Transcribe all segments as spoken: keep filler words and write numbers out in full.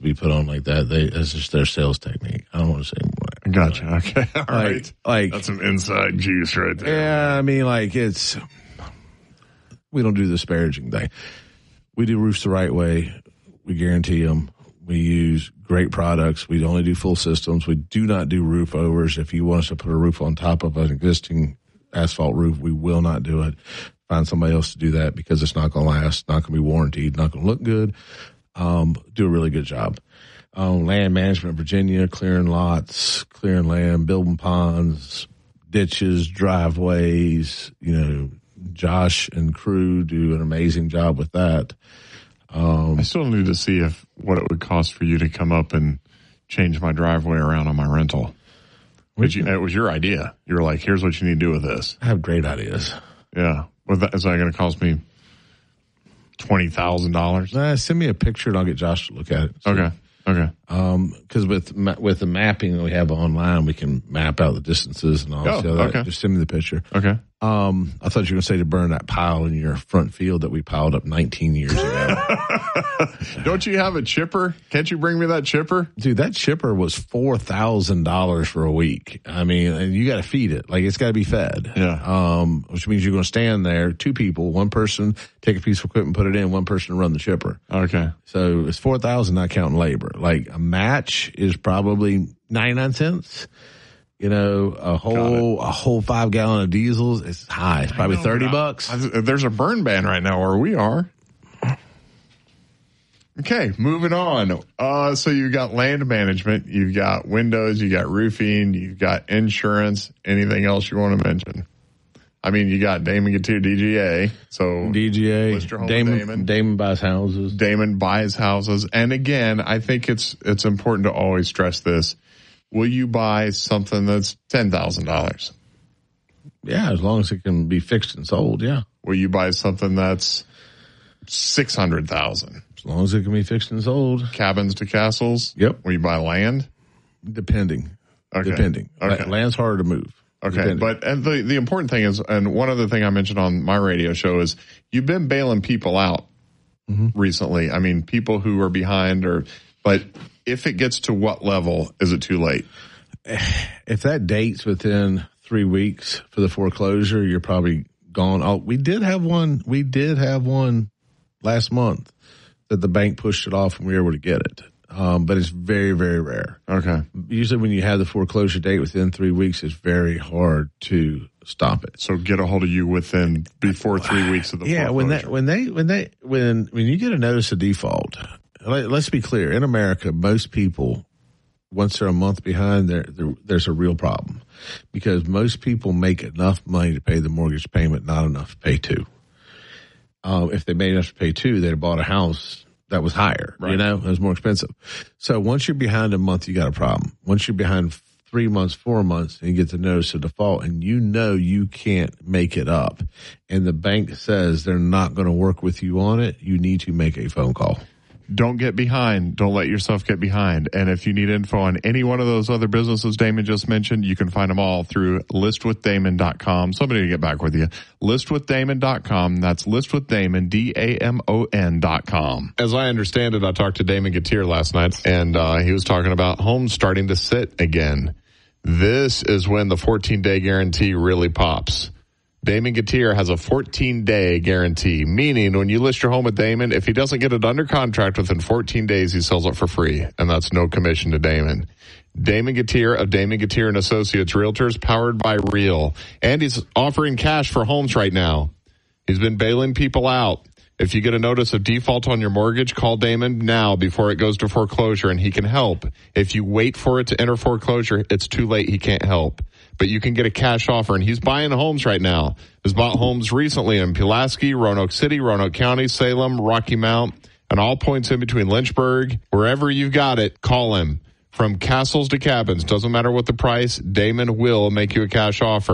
be put on like that. They That's just their sales technique. I don't want to say more. Gotcha. Okay. All like, right. Like, that's some inside juice right there. Yeah, I mean, like, it's, we don't do the disparaging thing. We do roofs the right way. We guarantee them. We use great products. We only do full systems. We do not do roof overs. If you want us to put a roof on top of an existing asphalt roof, we will not do it. Find somebody else to do that because it's not going to last, not going to be warranted, not going to look good. Um, do a really good job. Um, land management, Virginia, clearing lots, clearing land, building ponds, ditches, driveways. You know, Josh and crew do an amazing job with that. Um, I still need to see if what it would cost for you to come up and change my driveway around on my rental. But you, it was your idea. You were like, here's what you need to do with this. I have great ideas. Yeah. Well, that, is that going to cost me twenty thousand dollars? Uh, send me a picture and I'll get Josh to look at it. So, okay. Okay. Um, because with ma- with the mapping that we have online, we can map out the distances and all oh, that. Okay. Just send me the picture. Okay. Um, I thought you were going to say to burn that pile in your front field that we piled up nineteen years ago. Don't you have a chipper? Can't you bring me that chipper? Dude, that chipper was four thousand dollars for a week. I mean, and you got to feed it. Like, it's got to be fed. Yeah. Um, which means you're going to stand there, two people, one person take a piece of equipment, put it in, one person run the chipper. Okay. So it's four thousand dollars not counting labor. Like, a match is probably ninety-nine cents. You know, a whole a whole five gallon of diesels is high. It's probably know, thirty bucks. I, there's a burn ban right now where we are. Okay, moving on. Uh, so you've got land management, you've got windows, you got roofing, you've got insurance. Anything else you want to mention? I mean, you got Damon Gutierrez, D G A. So D G A, Damon, Damon. Damon buys houses. Damon buys houses. And again, I think it's it's important to always stress this. Will you buy something that's ten thousand dollars? Yeah, as long as it can be fixed and sold, yeah. Will you buy something that's six hundred thousand dollars? As long as it can be fixed and sold. Cabins to castles? Yep. Will you buy land? Depending. Okay. Depending. Okay. Land's harder to move. Okay. Depending. But and the, the important thing is, and one other thing I mentioned on my radio show is you've been bailing people out mm-hmm. recently. I mean, people who are behind or, but if it gets to what level, is it too late? If that date's within three weeks for the foreclosure, you're probably gone. Oh, we did have one. We did have one last month that the bank pushed it off and we were able to get it. Um, but it's very, very rare. Okay. Usually when you have the foreclosure date within three weeks, it's very hard to stop it. So get a hold of you within before three weeks of the yeah, foreclosure. when that, when they, when they, when, when you get a notice of default, let, let's be clear. In America, most people, once they're a month behind, there, there's a real problem because most people make enough money to pay the mortgage payment, not enough to pay two. Um, if they made enough to pay two, they'd have bought a house that was higher, right. You know, it was more expensive. So once you're behind a month, you got a problem. Once you're behind three months, four months, and you get the notice of default and you know you can't make it up and the bank says they're not going to work with you on it, you need to make a phone call. Don't get behind. Don't let yourself get behind. And if you need info on any one of those other businesses Damon just mentioned, you can find them all through list with damon dot com. Somebody to get back with you. list with damon dot com. That's listwithdamon, D A M O N dot com. As I understand it, I talked to Damon Gutierrez last night, and uh, he was talking about homes starting to sit again. This is when the fourteen-day guarantee really pops. Damon Gutierrez has a fourteen-day guarantee, meaning when you list your home with Damon, if he doesn't get it under contract within fourteen days, he sells it for free, and that's no commission to Damon. Damon Gutierrez of Damon Gutierrez and Associates Realtors, powered by Real, and he's offering cash for homes right now. He's been bailing people out. If you get a notice of default on your mortgage, call Damon now before it goes to foreclosure, and he can help. If you wait for it to enter foreclosure, it's too late. He can't help. But you can get a cash offer, and he's buying homes right now. He's bought homes recently in Pulaski, Roanoke City, Roanoke County, Salem, Rocky Mount, and all points in between Lynchburg. Wherever you've got it, call him. From castles to cabins, doesn't matter what the price, Damon will make you a cash offer.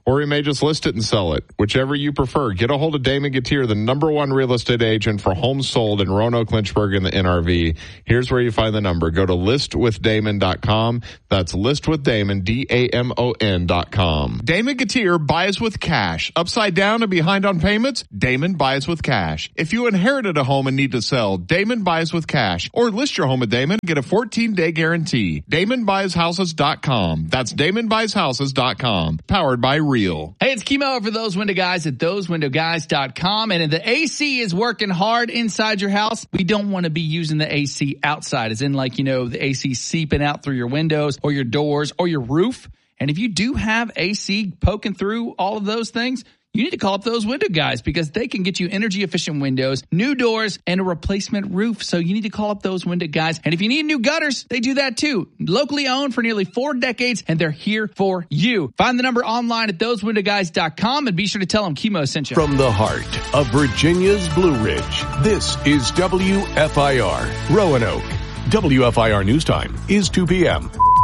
or we may just list it and sell it. Whichever you prefer. Get a hold of Damon Gautier, the number one real estate agent for homes sold in Roanoke, Lynchburg, and the N R V. Here's where you find the number. Go to list with damon dot com. That's listwithdamon, D A M O N dot com. Damon Gautier buys with cash. Upside down and behind on payments? Damon buys with cash. If you inherited a home and need to sell, Damon buys with cash. Or list your home with Damon and get a fourteen-day guarantee. damon buys houses dot com. That's damon buys houses dot com. Powered by Real. Hey, it's Kimo for Those Window Guys at those window guys dot com. And if the A C is working hard inside your house, we don't want to be using the A C outside, as in like, you know, the A C seeping out through your windows or your doors or your roof. And if you do have A C poking through all of those things, you need to call up Those Window Guys because they can get you energy efficient windows, new doors, and a replacement roof. So you need to call up Those Window Guys. And if you need new gutters, they do that too. Locally owned for nearly four decades, and they're here for you. Find the number online at those window guys dot com and be sure to tell them Kimo sent you. From the heart of Virginia's Blue Ridge, this is W F I R, Roanoke. W F I R News Time is two p.m.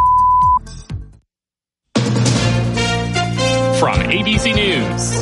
From A B C News,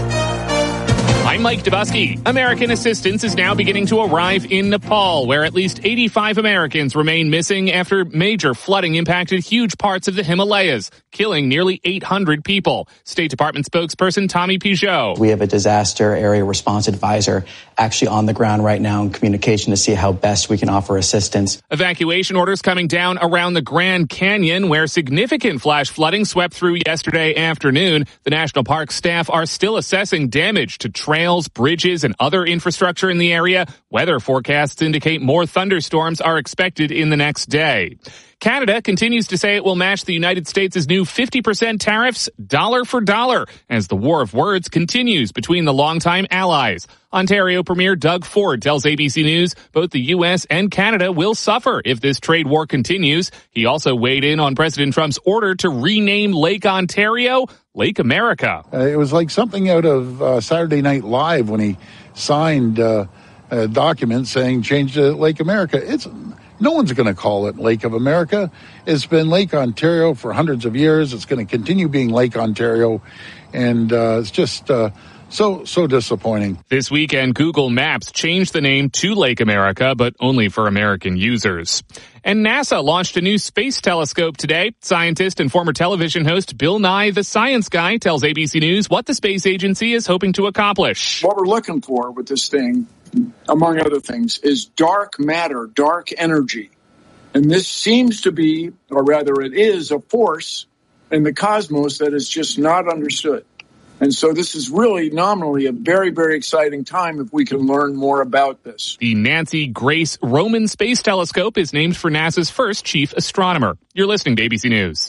I'm Mike Dubusky. American assistance is now beginning to arrive in Nepal, where at least eighty-five Americans remain missing after major flooding impacted huge parts of the Himalayas, killing nearly eight hundred people. State Department spokesperson Tommy Peugeot. We have a disaster area response advisor actually on the ground right now in communication to see how best we can offer assistance. Evacuation orders coming down around the Grand Canyon, where significant flash flooding swept through yesterday afternoon. The National Park staff are still assessing damage to trails, bridges, and other infrastructure in the area. Weather forecasts indicate more thunderstorms are expected in the next day. Canada continues to say it will match the United States' new fifty percent tariffs dollar for dollar as the war of words continues between the longtime allies. Ontario Premier Doug Ford tells A B C News both the U S and Canada will suffer if this trade war continues. He also weighed in on President Trump's order to rename Lake Ontario Lake America. Uh, it was like something out of uh, Saturday Night Live when he signed uh, a document saying change to Lake America. It's no one's going to call it Lake of America. It's been Lake Ontario for hundreds of years. It's going to continue being Lake Ontario, and uh, it's just uh, so so disappointing. This weekend, Google Maps changed the name to Lake America, but only for American users. And NASA launched a new space telescope today. Scientist and former television host Bill Nye, the Science Guy, tells A B C News what the space agency is hoping to accomplish. What we're looking for with this thing, among other things, is dark matter, dark energy. And this seems to be, or rather it is, a force in the cosmos that is just not understood. And so this is really nominally a very, very exciting time if we can learn more about this. The Nancy Grace Roman Space Telescope is named for NASA's first chief astronomer. You're listening to A B C News.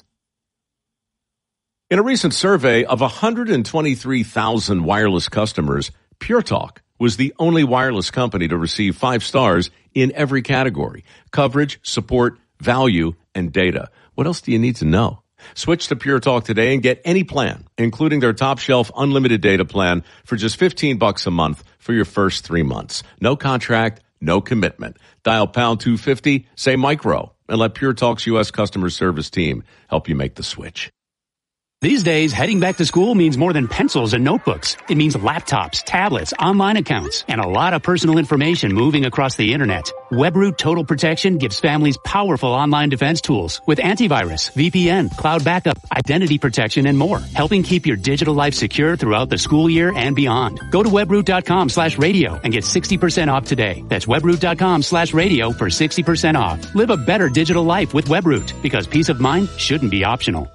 In a recent survey of one hundred twenty-three thousand wireless customers, Pure Talk was the only wireless company to receive five stars in every category: coverage, support, value, and data. What else do you need to know? Switch to Pure Talk today and get any plan, including their top shelf unlimited data plan for just fifteen bucks a month for your first three months. No contract, no commitment. Dial pound two fifty, say micro, and let Pure Talk's U S customer service team help you make the switch. These days, heading back to school means more than pencils and notebooks. It means laptops, tablets, online accounts, and a lot of personal information moving across the internet. WebRoot Total Protection gives families powerful online defense tools with antivirus, V P N, cloud backup, identity protection, and more, helping keep your digital life secure throughout the school year and beyond. Go to webroot.com slash radio and get sixty percent off today. That's webroot.com slash radio for sixty percent off. Live a better digital life with WebRoot, because peace of mind shouldn't be optional.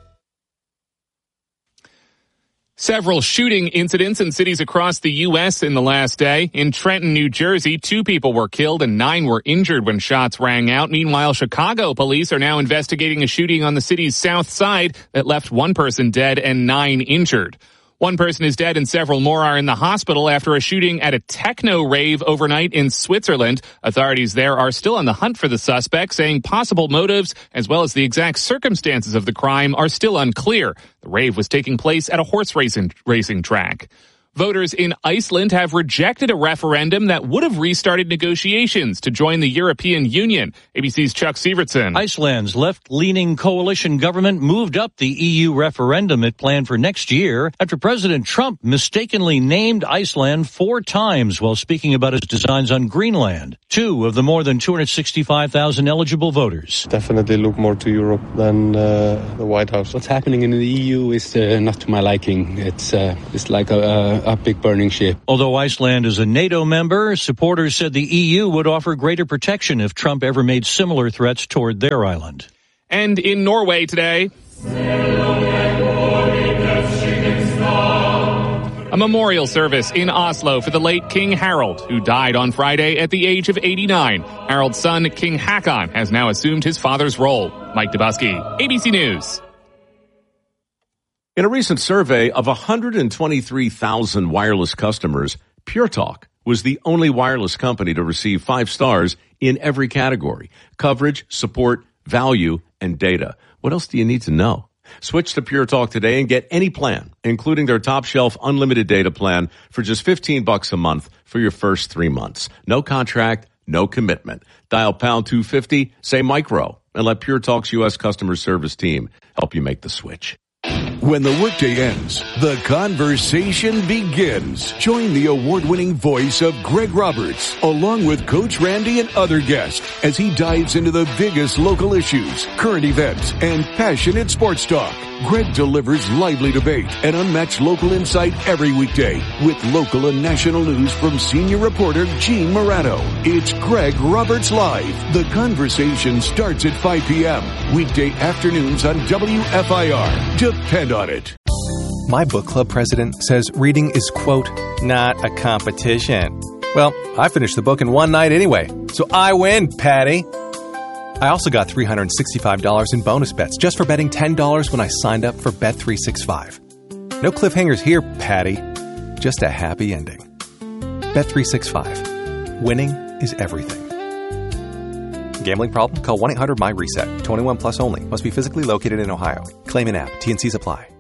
Several shooting incidents in cities across the U S in the last day. In Trenton, New Jersey, two people were killed and nine were injured when shots rang out. Meanwhile, Chicago police are now investigating a shooting on the city's south side that left one person dead and nine injured. One person is dead and several more are in the hospital after a shooting at a techno rave overnight in Switzerland. Authorities there are still on the hunt for the suspect, saying possible motives as well as the exact circumstances of the crime are still unclear. The rave was taking place at a horse racing, racing track. Voters in Iceland have rejected a referendum that would have restarted negotiations to join the European Union. A B C's Chuck Sievertson. Iceland's left-leaning coalition government moved up the E U referendum it planned for next year after President Trump mistakenly named Iceland four times while speaking about his designs on Greenland. Two of the more than two hundred sixty-five thousand eligible voters. Definitely look more to Europe than uh, the White House. What's happening in the E U is uh, not to my liking. It's uh, it's like a, a big burning ship. Although Iceland is a NATO member, supporters said the E U would offer greater protection if Trump ever made similar threats toward their island. And in Norway today, a memorial service in Oslo for the late King Harald, who died on Friday at the age of eighty-nine. Harald's son, King Haakon, has now assumed his father's role. Mike Dubusky, A B C News. In a recent survey of one hundred twenty-three thousand wireless customers, PureTalk was the only wireless company to receive five stars in every category: coverage, support, value, and data. What else do you need to know? Switch to PureTalk today and get any plan, including their top shelf unlimited data plan for just fifteen bucks a month for your first three months. No contract, no commitment. Dial pound two fifty, say micro, and let PureTalk's U S customer service team help you make the switch. When the workday ends, the conversation begins. Join the award-winning voice of Greg Roberts, along with Coach Randy and other guests, as he dives into the biggest local issues, current events, and passionate sports talk. Greg delivers lively debate and unmatched local insight every weekday, with local and national news from senior reporter Gene Morano. It's Greg Roberts Live. The conversation starts at five p.m. weekday afternoons on W F I R. Depend on it. My book club president says reading is, quote, not a competition. Well, I finished the book in one night anyway, so I win, Patty. I also got three hundred sixty-five dollars in bonus bets just for betting ten dollars when I signed up for Bet three sixty-five. No cliffhangers here, Patty. Just a happy ending. Bet three sixty-five. Winning is everything. Gambling problem? Call one eight hundred M Y RESET. twenty-one plus only. Must be physically located in Ohio. Claim in app. T and Cs apply.